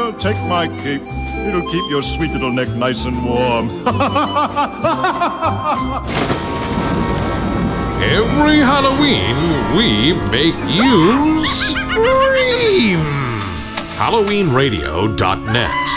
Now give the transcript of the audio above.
Take my cape. It'll keep your sweet little neck nice and warm. Every Halloween, we make you scream. HalloweenRadio.net